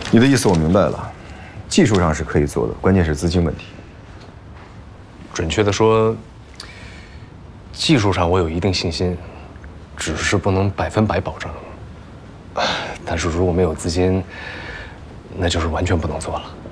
你的意思我明白了，技术上是可以做的，关键是资金问题。 准确的说，技术上我有一定信心，只是不能100%保证。但是如果没有资金，那就是完全不能做了。